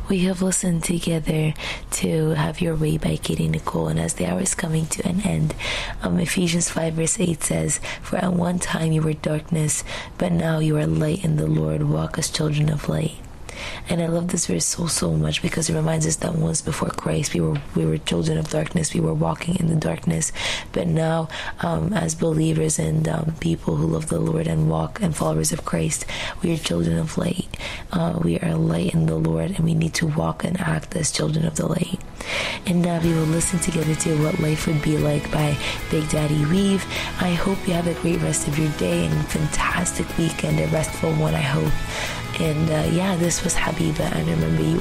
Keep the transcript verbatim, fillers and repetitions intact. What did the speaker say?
We have listened together to Have Your Way by Katie Nicole, and as the hour is coming to an end, um, Ephesians five verse eight says, "For at one time you were darkness, but now you are light in the Lord. Walk as children of light." And I love this verse so so much because it reminds us that once before Christ we were we were children of darkness, we were walking in the darkness, but now um, as believers and um, people who love the Lord and walk and followers of Christ, we are children of light. Uh, we are light in the Lord, and we need to walk and act as children of the light. And now we will listen together to What Life Would Be Like by Big Daddy Weave. I hope you have a great rest of your day and fantastic weekend, a restful one, I hope. And uh, yeah, this was Habiba, and remember, you